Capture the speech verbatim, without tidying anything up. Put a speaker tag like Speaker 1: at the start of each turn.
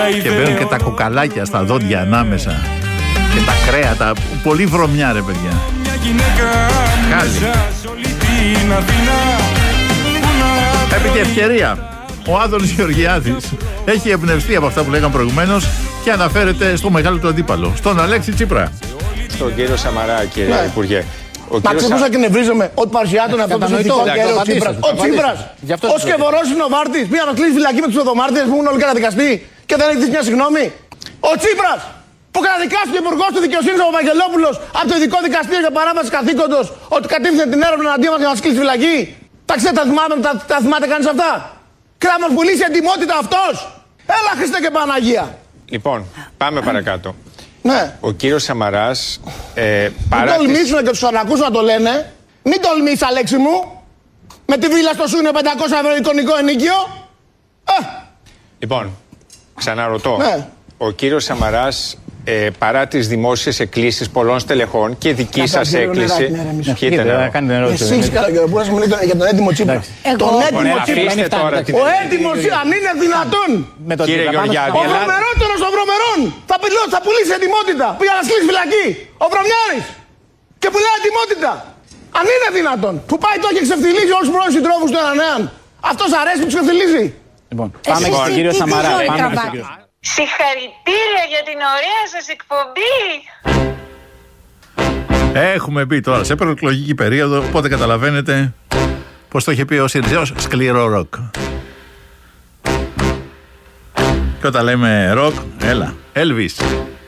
Speaker 1: Και μπαίνουν και τα κοκαλάκια στα δόντια ανάμεσα. Και τα κρέατα. Πολύ βρωμιά, ρε παιδιά. Καλή. Επί και ευκαιρία, ο Άδωνης Γεωργιάδης έχει εμπνευστεί από αυτά που λέγαμε προηγουμένως και αναφέρεται στο μεγάλο του αντίπαλο, στον Αλέξη Τσίπρα.
Speaker 2: Στον κύριο Σαμαρά, κύριε ναι. Υπουργέ.
Speaker 3: Μα ξεπούσα και νευρίζομαι ότι παρουσιάζει τον εαυτό του συνθηκό και ο Τσίπρας. Ο Τσίπρας, ο σκευωρός είναι ο Βάρτης, πήγα να κλείσει φυλακή με τους οδομάρτυρες που ήμουν όλοι καταδικαστεί και δεν έχει δει μια συγγνώμη. Ο Τσίπρας, που καταδικάστηκε ο υπουργός του δικαιοσύνης ο Βαγγελόπουλος από το ειδικό δικαστήριο για παράβαση καθήκοντος ότι κατήφθηνε την έρευνα εναντίον μας για να μας κλείσει φυλακή. Τα ξέρετε, τα θυμάται, τα, τα θυμάται κανείς αυτά. Και να μας πουλήσει εντιμότητα αυτός. Έλα Χριστέ και Παναγία.
Speaker 2: Λοιπόν, πάμε παρακάτω.
Speaker 3: Ναι.
Speaker 2: Ο κύριος Σαμαράς ε, παρά
Speaker 3: μην τολμήσουν τις... και τους ανακούσουν να το λένε. Μην τολμήσεις, Αλέξη μου. Με τη βίλα στο Σούνιο πεντακόσια ευρώ εικονικό ενίκιο. Ε.
Speaker 2: Λοιπόν, ξαναρωτώ.
Speaker 3: Ναι.
Speaker 2: Ο κύριος Σαμαράς ε, παρά τις δημόσιες εκκλήσεις πολλών στελεχών και δική σας έκκληση.
Speaker 3: Πιείτε νερό. Εσείς Καραγκεροπούρας μου λέτε για τον έτοιμο Τσίπρα. Τον έτοιμο Τσίπρα. Ο έτοιμος, αν είναι δυνατόν.
Speaker 2: Κύριε Γεωργιάδη.
Speaker 3: Ο βρωμερότερος των βρωμερών θα πουλήσει ετοιμότητα. Πήγα να σκλήσει φυλακή. Ο Βρωμιάρης. Και πουλάει ετοιμότητα. Αν είναι δυνατόν. Που πάει τώρα και ξεφτιλίζει όλους τους πρώην συντρόφους του έναν έναν. Αυτός αρέσει που ξεφτιλίζει.
Speaker 4: Λοιπόν, πάμε και στον κύριο Σαμαρά.
Speaker 5: Συγχαρητήρια για την ωραία σας εκπομπή.
Speaker 1: Έχουμε μπει τώρα σε προεκλογική περίοδο, οπότε καταλαβαίνετε πως το είχε πει ο Σιριζέος, σκληρό ροκ. Και όταν λέμε ροκ, έλα, Elvis.